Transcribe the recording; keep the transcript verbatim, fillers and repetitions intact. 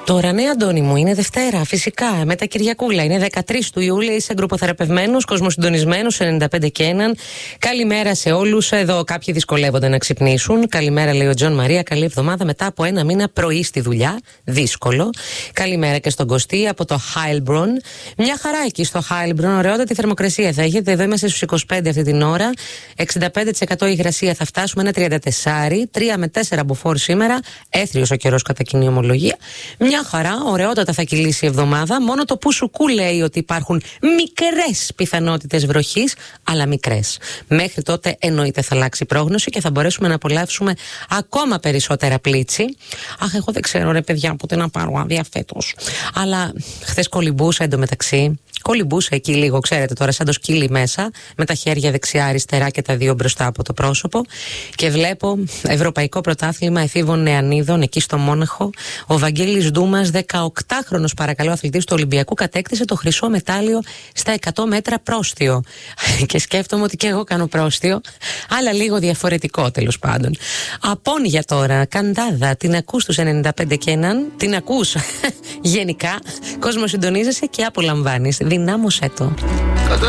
Τώρα, ναι, Αντώνη μου, είναι Δευτέρα, φυσικά. Μετά Κυριακούλα. Είναι δεκατρείς του Ιούλη. Είσαι γκρουποθεραπευμένος, κοσμοσυντονισμένος, ενενήντα πέντε και ένα. Καλημέρα σε όλους. Εδώ κάποιοι δυσκολεύονται να ξυπνήσουν. Καλημέρα, λέει ο Τζον Μαρία. Καλή εβδομάδα μετά από ένα μήνα πρωί στη δουλειά. Δύσκολο. Καλημέρα και στον Κωστή από το Heilbronn. Μια χαρά εκεί στο Heilbronn. Ωραιότατη θερμοκρασία θα έχετε. Εδώ είμαστε στους είκοσι πέντε αυτή την ώρα. εξήντα πέντε τοις εκατό υγρασία θα φτάσουμε. Ένα τριάντα τέσσερα. τρία με τέσσερα μποφόρ σήμερα. Έθριος ο καιρός κατά κοινή ομολογία. Μια χαρά, ωραιότατα θα κυλήσει η εβδομάδα. Μόνο το Πουσουκού λέει ότι υπάρχουν μικρές πιθανότητες βροχής, αλλά μικρές. Μέχρι τότε εννοείται θα αλλάξει η πρόγνωση και θα μπορέσουμε να απολαύσουμε ακόμα περισσότερα πλήτσι. Αχ, εγώ δεν ξέρω, ρε παιδιά, πότε να πάρω άδεια φέτος. Αλλά χθες κολυμπούσα εντωμεταξύ. Κολυμπούσα εκεί λίγο, ξέρετε τώρα, σαν το σκύλι μέσα, με τα χέρια δεξιά-αριστερά και τα δύο μπροστά από το πρόσωπο. Και βλέπω Ευρωπαϊκό Πρωτάθλημα Εφήβων Νεανίδων εκεί στο Μόναχο. Ο Βαγγέλης Ντούμας, δεκαοκτάχρονος παρακαλώ αθλητής του Ολυμπιακού, κατέκτησε το χρυσό μετάλλιο στα εκατό μέτρα πρόστιο. Και σκέφτομαι ότι και εγώ κάνω πρόστιο, αλλά λίγο διαφορετικό τέλος πάντων. Απόνια τώρα, Καντάδα, την ακούς στους ενενήντα πέντε και ένα, την ακούς γενικά, κόσμο συντονίζεσαι και απολαμβάνεις. Δυνάμωσέ το.